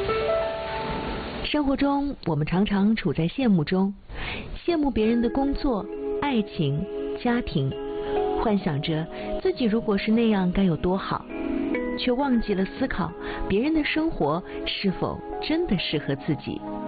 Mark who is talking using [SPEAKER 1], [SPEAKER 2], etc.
[SPEAKER 1] 生活中，我们常常处在羡慕中，羡慕别人的工作、爱情、家庭，幻想着自己如果是那样该有多好，却忘记了思考别人的生活是否真的适合自己。